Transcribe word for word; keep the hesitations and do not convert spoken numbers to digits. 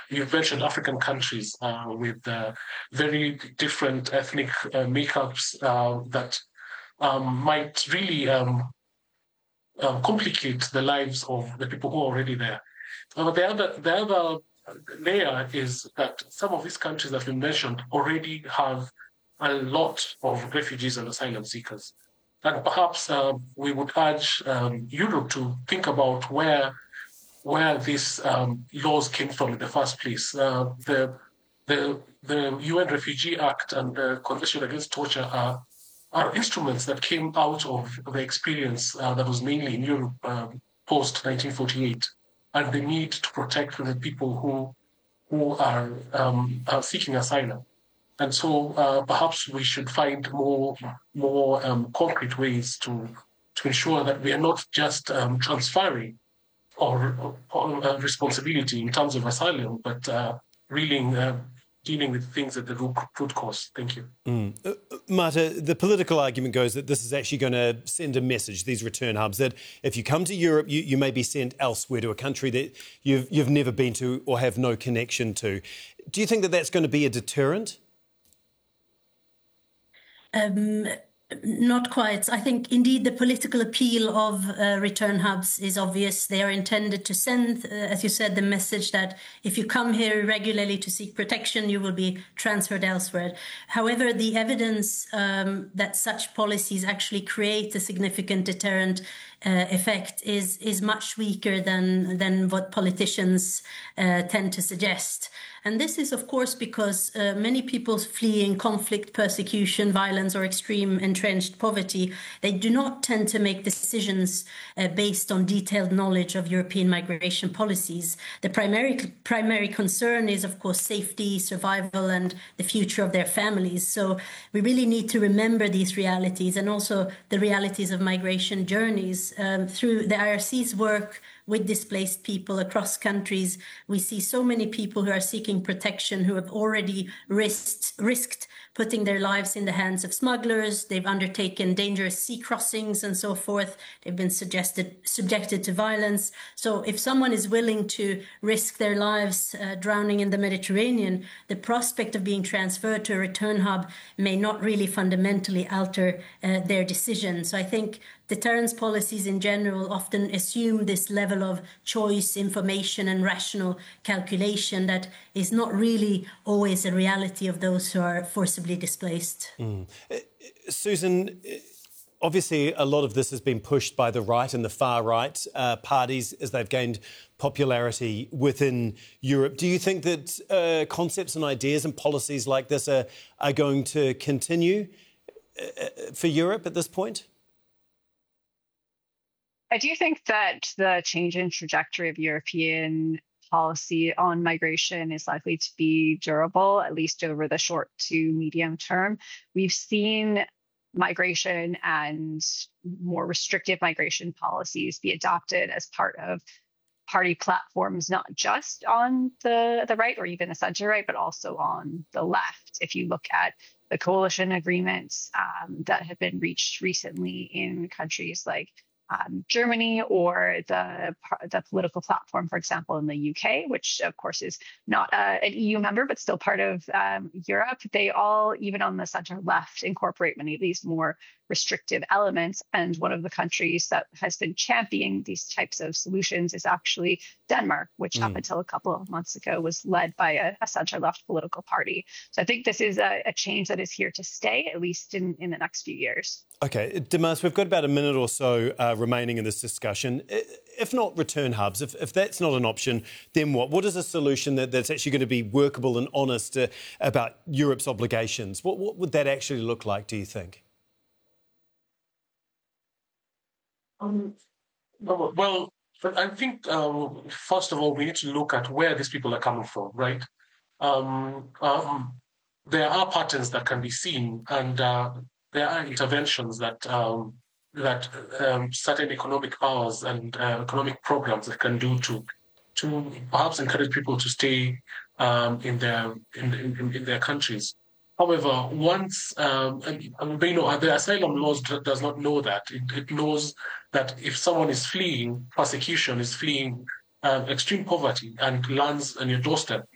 you've mentioned African countries uh, with uh, very different ethnic uh, makeups uh, that um, might really um, uh, complicate the lives of the people who are already there. Uh, the other, the other layer is that some of these countries that we mentioned already have a lot of refugees and asylum seekers. And perhaps uh, we would urge um, Europe to think about where where these um, laws came from in the first place. Uh, the, the the U N Refugee Act and the Convention Against Torture are are instruments that came out of the experience uh, that was mainly in Europe um, post nineteen forty-eight, and the need to protect the people who who are, um, are seeking asylum. And so uh, perhaps we should find more more um, concrete ways to to ensure that we are not just um, transferring or, or, or uh, responsibility in terms of asylum, but uh, really uh, dealing with things at the root, root cause. Thank you. Mm. Uh, Marta, the political argument goes that this is actually going to send a message, these return hubs, that if you come to Europe, you, you may be sent elsewhere to a country that you've, you've never been to or have no connection to. Do you think that that's going to be a deterrent? Um, not quite. I think, indeed, the political appeal of uh, return hubs is obvious. They are intended to send, uh, as you said, the message that if you come here regularly to seek protection, you will be transferred elsewhere. However, the evidence um, that such policies actually create a significant deterrent uh, effect is is much weaker than, than what politicians uh, tend to suggest. And this is, of course, because uh, many people fleeing conflict, persecution, violence, or extreme entrenched poverty, they do not tend to make decisions uh, based on detailed knowledge of European migration policies. The primary primary concern is, of course, safety, survival, and the future of their families. So we really need to remember these realities and also the realities of migration journeys. Um, through the I R C's work with displaced people across countries, we see so many people who are seeking protection who have already risked, risked putting their lives in the hands of smugglers. They've undertaken dangerous sea crossings and so forth. They've been suggested, subjected to violence. So if someone is willing to risk their lives uh, drowning in the Mediterranean, the prospect of being transferred to a return hub may not really fundamentally alter uh, their decision. So I think deterrence policies in general often assume this level of choice, information, and rational calculation that is not really always a reality of those who are forcibly displaced. Mm. Uh, Susan, obviously a lot of this has been pushed by the right and the far right uh, parties as they've gained popularity within Europe. Do you think that uh, concepts and ideas and policies like this are, are going to continue uh, for Europe at this point? I do think that the change in trajectory of European policy on migration is likely to be durable, at least over the short to medium term. We've seen migration and more restrictive migration policies be adopted as part of party platforms, not just on the, the right or even the center right, but also on the left. If you look at the coalition agreements um, that have been reached recently in countries like Um, Germany, or the the political platform, for example, in the U K, which of course is not uh, an E U member, but still part of um, Europe, they all, even on the center left, incorporate many of these more restrictive elements. And one of the countries that has been championing these types of solutions is actually Denmark, which mm. up until a couple of months ago was led by a, a center-left political party. So I think this is a, a change that is here to stay, at least in, in the next few years. OK, Dimas, we've got about a minute or so uh, remaining in this discussion. If not return hubs, if, if that's not an option, then what? What is a solution that, that's actually going to be workable and honest uh, about Europe's obligations? What, what would that actually look like, do you think? Um, well, I think, um, first of all, we need to look at where these people are coming from, right? Um, um, there are patterns that can be seen, and uh, there are interventions that um, that um, certain economic powers and uh, economic programs that can do to to perhaps encourage people to stay um, in their in, in, in their countries. However, once um, and, you know, the asylum laws does not know that. It, it knows that if someone is fleeing persecution, is fleeing uh, extreme poverty, and lands on your doorstep,